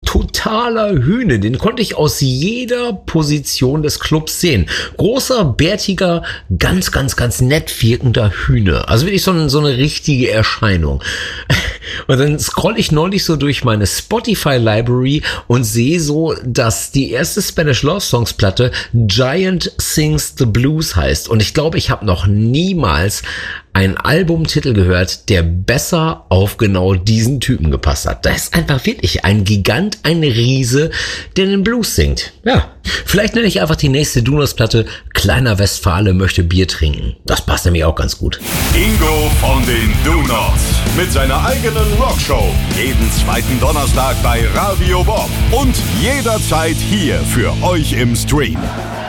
totaler Hühne. Den konnte ich aus jeder Position des Clubs sehen. Großer, bärtiger, ganz nett wirkender Hühne. Also wirklich so eine richtige Erscheinung. Und dann scroll ich neulich so durch meine Spotify-Library und sehe so, dass die erste Spanish Love Songs Platte Giant Sings the Blues heißt. Und ich glaube, ich habe noch niemals einen Albumtitel gehört, der besser auf genau diesen Typen gepasst hat. Das ist einfach wirklich ein Gigant, ein Riese, der den Blues singt. Ja, vielleicht nenne ich einfach die nächste Donuts-Platte Kleiner Westfale möchte Bier trinken. Das passt nämlich auch ganz gut. Ingo von den Donuts mit seiner eigenen Rockshow. Jeden zweiten Donnerstag bei Radio Bob und jederzeit hier für euch im Stream.